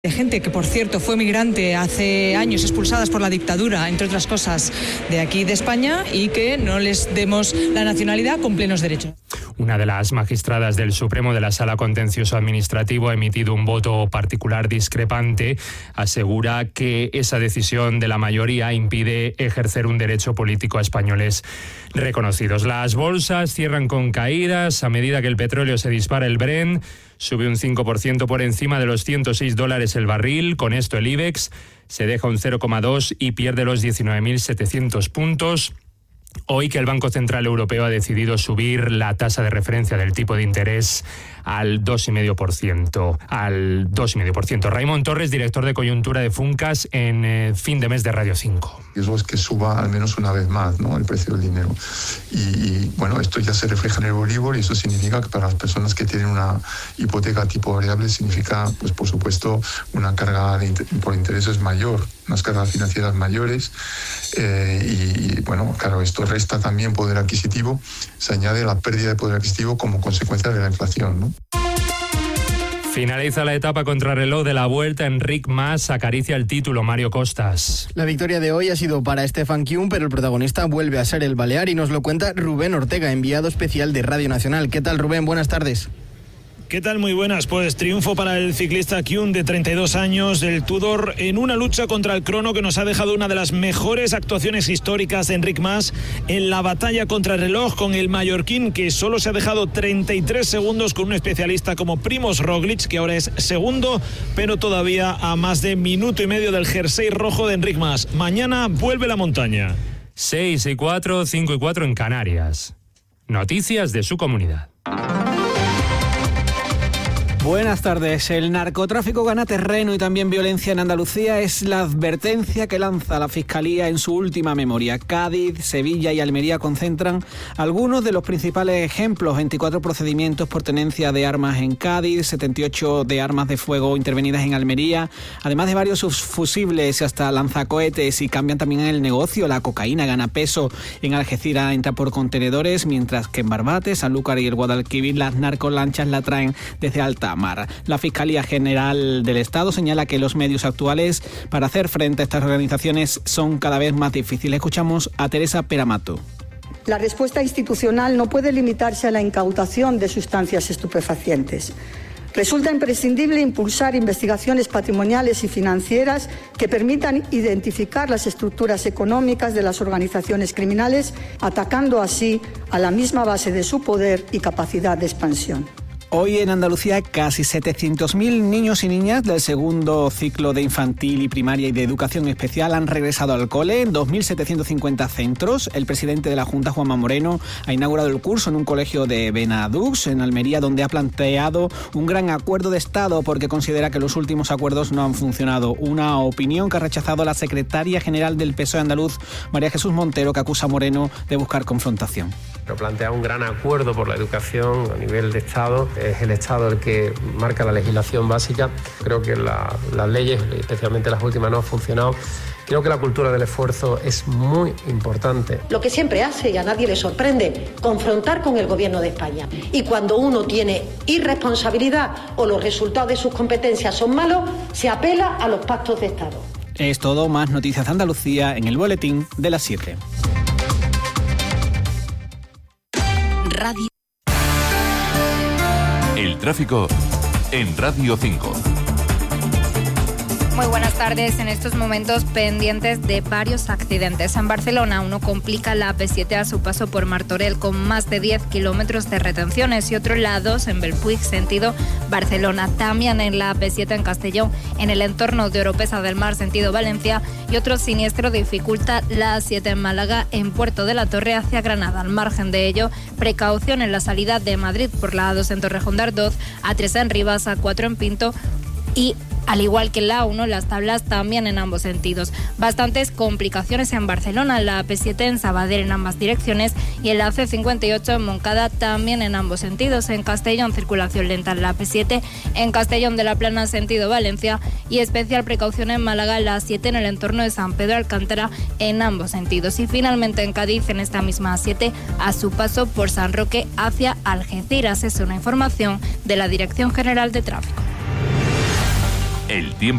De gente que, por cierto, fue migrante hace años, expulsadas por la dictadura, entre otras cosas, de aquí de España, y que no les demos la nacionalidad con plenos derechos. Una de las magistradas del Supremo de la Sala Contencioso Administrativo ha emitido un voto particular discrepante. Asegura que esa decisión de la mayoría impide ejercer un derecho político a españoles reconocidos. Las bolsas cierran con caídas a medida que el petróleo se dispara. El Brent sube un 5% por encima de los $106 el barril. Con esto el IBEX se deja un 0,2 y pierde los 19.700 puntos. Hoy que el Banco Central Europeo ha decidido subir la tasa de referencia del tipo de interés al 2,5%. Raimon Torres, director de coyuntura de Funcas en Fin de Mes de Radio 5. Eso es que suba al menos una vez más, ¿no?, el precio del dinero. Y bueno, esto ya se refleja en el Euribor, y eso significa que para las personas que tienen una hipoteca tipo variable significa, pues por supuesto, una carga por intereses mayor, unas cargas financieras mayores. Y bueno, claro, esto resta también poder adquisitivo. Se añade la pérdida de poder adquisitivo como consecuencia de la inflación, ¿no? Finaliza la etapa contrarreloj de la Vuelta. Enric Mas acaricia el título. Mario Costas. La victoria de hoy ha sido para Stefan Küng, pero el protagonista vuelve a ser el balear, y nos lo cuenta Rubén Ortega, enviado especial de Radio Nacional. ¿Qué tal, Rubén? Buenas tardes. ¿Qué tal? Muy buenas. Pues triunfo para el ciclista Küng, de 32 años, del Tudor, en una lucha contra el crono que nos ha dejado una de las mejores actuaciones históricas de Enric Mas en la batalla contra el reloj, con el mallorquín, que solo se ha dejado 33 segundos con un especialista como Primož Roglič, que ahora es segundo, pero todavía a más de minuto y medio del jersey rojo de Enric Mas. Mañana vuelve la montaña. 6:04, 5:04 en Canarias. Noticias de su comunidad. Buenas tardes. El narcotráfico gana terreno y también violencia en Andalucía es la advertencia que lanza la Fiscalía en su última memoria. Cádiz, Sevilla y Almería concentran algunos de los principales ejemplos: 24 procedimientos por tenencia de armas en Cádiz, 78 de armas de fuego intervenidas en Almería, además de varios subfusibles y hasta lanzacohetes. Y cambian también el negocio. La cocaína gana peso. En Algeciras entra por contenedores, mientras que en Barbate, Sanlúcar y el Guadalquivir las narcolanchas la traen desde alta mar. La Fiscalía General del Estado señala que los medios actuales para hacer frente a estas organizaciones son cada vez más difíciles. Escuchamos a Teresa Peramato. La respuesta institucional no puede limitarse a la incautación de sustancias estupefacientes. Resulta imprescindible impulsar investigaciones patrimoniales y financieras que permitan identificar las estructuras económicas de las organizaciones criminales, atacando así a la misma base de su poder y capacidad de expansión. Hoy en Andalucía casi 700.000 niños y niñas del segundo ciclo de infantil y primaria y de educación especial han regresado al cole en 2.750 centros. El presidente de la Junta, Juanma Moreno, ha inaugurado el curso en un colegio de Benadux, en Almería, donde ha planteado un gran acuerdo de Estado porque considera que los últimos acuerdos no han funcionado. Una opinión que ha rechazado la secretaria general del PSOE andaluz, María Jesús Montero, que acusa a Moreno de buscar confrontación. Pero plantea un gran acuerdo por la educación a nivel de Estado. Es el Estado el que marca la legislación básica. Creo que las leyes, especialmente las últimas, no han funcionado. Creo que la cultura del esfuerzo es muy importante. Lo que siempre hace, y a nadie le sorprende, confrontar con el gobierno de España. Y cuando uno tiene irresponsabilidad o los resultados de sus competencias son malos, se apela a los pactos de Estado. Es todo. Más noticias de Andalucía en el boletín de las 7. Radio. El tráfico en Radio 5. Muy buenas tardes. En estos momentos pendientes de varios accidentes. En Barcelona, uno complica la AP7 a su paso por Martorell con más de 10 kilómetros de retenciones, y otro en la A2 en Belpuig, sentido Barcelona. También en la AP7 en Castellón, en el entorno de Oropesa del Mar, sentido Valencia, y otro siniestro dificulta la A7 en Málaga, en Puerto de la Torre hacia Granada. Al margen de ello, precaución en la salida de Madrid por la A2 en Torrejón de Ardoz, A3 en Rivas, A4 en Pinto, y al igual que la A1, las tablas también en ambos sentidos. Bastantes complicaciones en Barcelona, en la AP7 en Sabadell en ambas direcciones, y en la C58 en Moncada también en ambos sentidos. En Castellón, circulación lenta en la AP7, en Castellón de la Plana sentido Valencia, y especial precaución en Málaga en la A7 en el entorno de San Pedro Alcántara en ambos sentidos. Y finalmente en Cádiz, en esta misma A7, a su paso por San Roque hacia Algeciras. Es una información de la Dirección General de Tráfico. El tiempo